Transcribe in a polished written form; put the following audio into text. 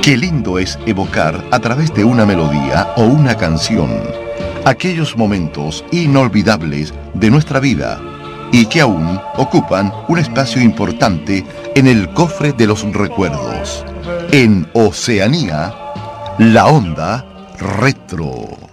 Qué lindo es evocar a través de una melodía o una canción aquellos momentos inolvidables de nuestra vida y que aún ocupan un espacio importante en el cofre de los recuerdos. En Oceanía, la onda retro.